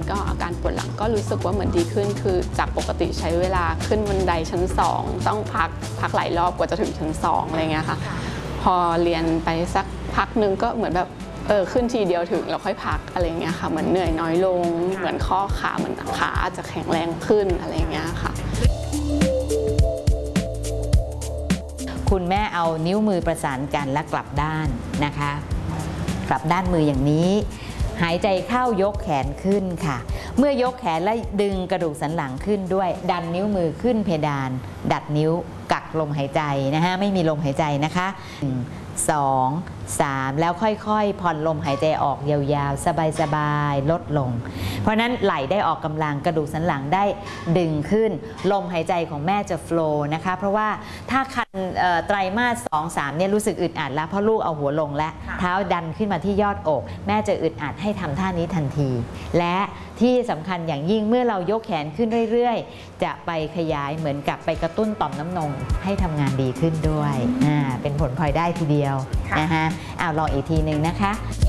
ก็อาการปวดหลังก็รู้สึกว่าเหมือนดีขึ้นคือจากปกติใช้เวลาขึ้นบันไดชั้น2ต้องพักหลายรอบกว่าจะถึงชั้น2อะไรเงี้ยค่ะพอเรียนไปสักพักนึงก็เหมือนแบบขึ้นทีเดียวถึงแล้วค่อยพักอะไรเงี้ยค่ะเหมือนเหนื่อยน้อยลงเหมือนข้อขาเหมือนขาอาจจะแข็งแรงขึ้นอะไรเงี้ยค่ะคุณแม่เอานิ้วมือประสานกันและกลับด้านนะคะกลับด้านมืออย่างนี้หายใจเข้ายกแขนขึ้นค่ะเมื่อยกแขนและดึงกระดูกสันหลังขึ้นด้วยดันนิ้วมือขึ้นเพดานดัดนิ้วกักลมหายใจนะคะไม่มีลมหายใจนะคะ1 2 3แล้วค่อยๆผ่อนลมหายใจออกยาวๆสบายๆลดลงเพราะนั้นไหล่ได้ออกกำลังกระดูกสันหลังได้ดึงขึ้นลมหายใจของแม่จะโฟลว์นะคะเพราะว่าถ้าคันไตรมาส2 3เนี่ยรู้สึกอึดอัดแล้วเพราะลูกเอาหัวลงและเท้าดันขึ้นมาที่ยอดอกแม่จะอึดอัดให้ทำท่านี้ทันทีและที่สำคัญอย่างยิ่งเมื่อเรายกแขนขึ้นเรื่อยๆจะไปขยายเหมือนกับไปกระตุ้นต่อมน้ำนมให้ทำงานดีขึ้นด้วยเป็นผลพลอยได้ทีเดียวนะคะลองอีกทีหนึ่งนะคะ